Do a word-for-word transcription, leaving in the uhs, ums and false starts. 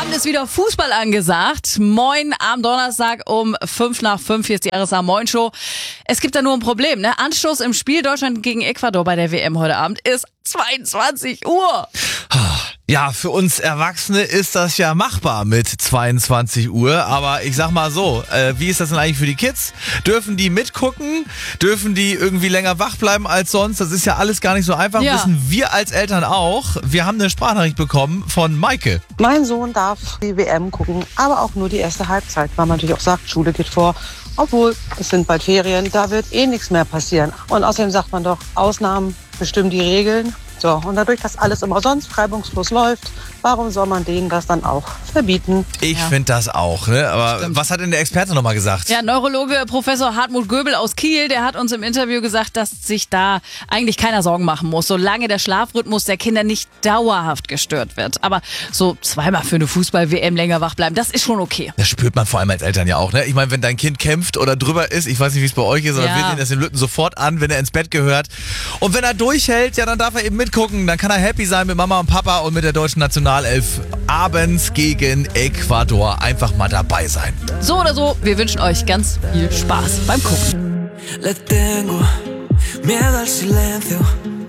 Abend ist wieder Fußball angesagt. Moin am Donnerstag um fünf nach fünf. Hier ist die R S A Moin Show. Es gibt da nur ein Problem, ne? Anstoß im Spiel Deutschland gegen Ecuador bei der W M heute Abend ist zweiundzwanzig Uhr. Ja, für uns Erwachsene ist das ja machbar mit zweiundzwanzig Uhr, aber ich sag mal so, äh, wie ist das denn eigentlich für die Kids? Dürfen die mitgucken? Dürfen die irgendwie länger wach bleiben als sonst? Das ist ja alles gar nicht so einfach, Ja. Wissen wir als Eltern auch. Wir haben eine Sprachnachricht bekommen von Maike. Mein Sohn darf die W M gucken, aber auch nur die erste Halbzeit, weil man natürlich auch sagt, Schule geht vor. Obwohl, es sind bald Ferien, da wird eh nichts mehr passieren. Und außerdem sagt man doch, Ausnahmen bestimmen die Regeln. So, und dadurch, dass alles immer sonst reibungslos läuft, warum soll man denen das dann auch verbieten? Ich Ja. finde das auch, ne? Aber Stimmt. was hat denn der Experte nochmal gesagt? Ja, Neurologe Professor Hartmut Göbel aus Kiel, der hat uns im Interview gesagt, dass sich da eigentlich keiner Sorgen machen muss, solange der Schlafrhythmus der Kinder nicht dauerhaft gestört wird. Aber so zweimal für eine Fußball-W M länger wach bleiben, das ist schon okay. Das spürt man vor allem als Eltern ja auch, ne? Ich meine, wenn dein Kind kämpft oder drüber ist, ich weiß nicht, wie es bei euch ist, aber Ja. wir sehen das den Lütten sofort an, wenn er ins Bett gehört. Und wenn er durchhält, ja, dann darf er eben mitgucken. Dann kann er happy sein mit Mama und Papa und mit der deutschen Nationalelf abends gegen Ecuador einfach mal dabei sein. So oder so, wir wünschen euch ganz viel Spaß beim Gucken. Le tengo miedo al silencio.